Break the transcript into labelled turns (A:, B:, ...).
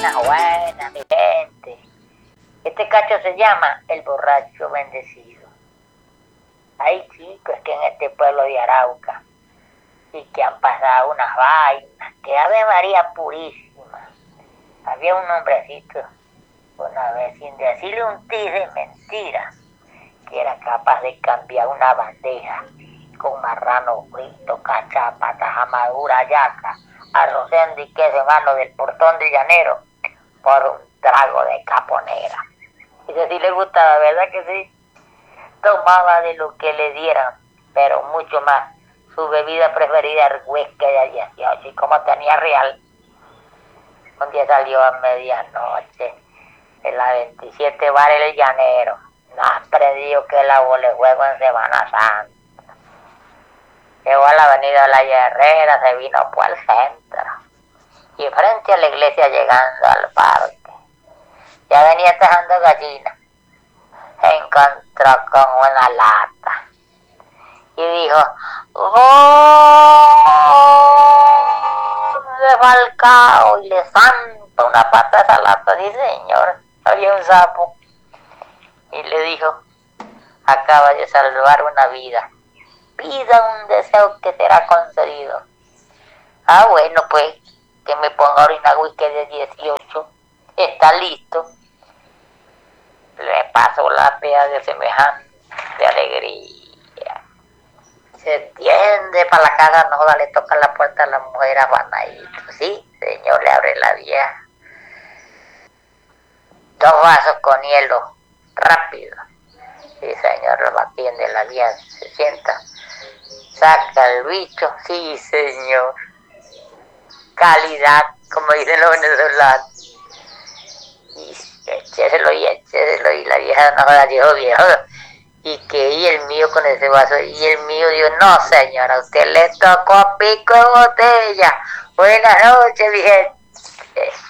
A: buena, mi gente. Este cacho se llama El Borracho Bendecido. Hay chicos que en este pueblo de Arauca y que han pasado unas vainas, que Ave María purísima. Había un hombrecito, una vez, sin decirle un tis de mentira, que era capaz de cambiar una bandeja con marrano frito, cachapa, taja madura, yaca, arrocendo y queso mano del portón de llanero por un trago de caponera. Eso sí le gustaba, ¿verdad que sí? Tomaba de lo que le dieran, pero mucho más. Su bebida preferida era el whisky de 18, y como tenía real, un día salió a medianoche en la 27 bar El Llanero. Más predijo que la juego en Semana Santa. Llegó a la avenida La Herrera, se vino por el centro. Y frente a la iglesia llegando al parque, ya venía tejando gallinas. Se encontró con una lata. Y dijo, ¡gol de Falcao! Y le zampa una pata a esa lata. Sí, señor, había un sapo. Y le dijo, acaba de salvar una vida. Pida un deseo que será concedido. Ah, bueno, pues, que me ponga orina whisky de 18. Está listo. Le pasó la pea de semejante alegría. Se tiende para la casa, no joda, le toca la puerta a la mujer a Juanadito. Sí, señor, le abre la vieja. 2 vasos con hielo, rápido. Sí, señor, lo atiende la vieja, se sienta. Saca el bicho, sí, señor. Calidad, como dicen los venezolanos. Y écheselo, y la vieja no joda, dijo, viejo. Y que y el mío con ese vaso, y el mío dijo, no señora, a usted le tocó pico de botella. Buenas noches, mi gente.